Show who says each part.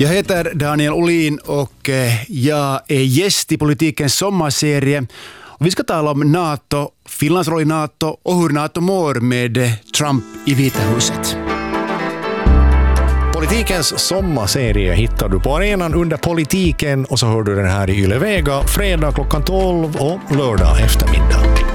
Speaker 1: Jag heter Daniel Olin och jag är gäst i Politikens sommarserie. Vi ska tala om NATO, Finlands roll i NATO och hur NATO mår med Trump i Vita huset.
Speaker 2: Politikens sommarserie hittar du på arenan under Politiken och så hör du den här i Yle Vega fredag klockan 12 och lördag eftermiddag.